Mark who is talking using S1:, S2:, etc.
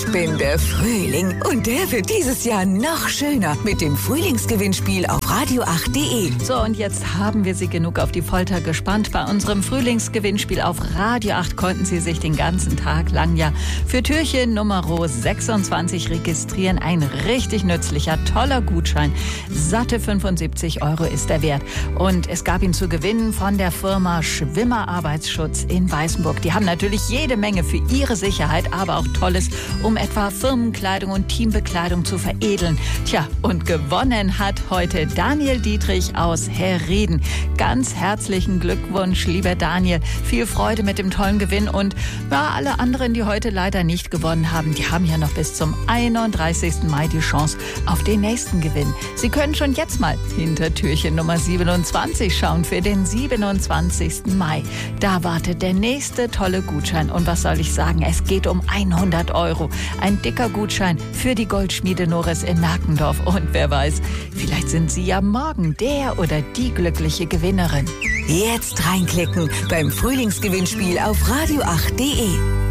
S1: Ich bin der Frühling und der wird dieses Jahr noch schöner mit dem Frühlingsgewinnspiel auf radio8.de.
S2: So, und jetzt haben wir Sie genug auf die Folter gespannt. Bei unserem Frühlingsgewinnspiel auf Radio 8 konnten Sie sich den ganzen Tag lang ja für Türchen Nummer 26 registrieren. Ein richtig nützlicher, toller Gutschein. Satte 75 € ist der Wert. Und es gab ihn zu gewinnen von der Firma Schwimmer Arbeitsschutz in Weißenburg. Die haben natürlich jede Menge für Ihre Sicherheit, aber auch Tolles, um etwa Firmenkleidung und Teambekleidung zu veredeln. Tja, und gewonnen hat heute Daniel Dietrich aus Herrieden. Ganz herzlichen Glückwunsch, lieber Daniel. Viel Freude mit dem tollen Gewinn. Und ja, alle anderen, die heute leider nicht gewonnen haben, die haben ja noch bis zum 31. Mai die Chance auf den nächsten Gewinn. Sie können schon jetzt mal hinter Türchen Nummer 27 schauen für den 27. Mai. Da wartet der nächste tolle Gutschein. Und was soll ich sagen? Es geht um 100 €. Ein dicker Gutschein für die Goldschmiede Norris in Merkendorf. Und wer weiß, vielleicht sind Sie ja morgen der oder die glückliche Gewinnerin.
S1: Jetzt reinklicken beim Frühlingsgewinnspiel auf radio8.de.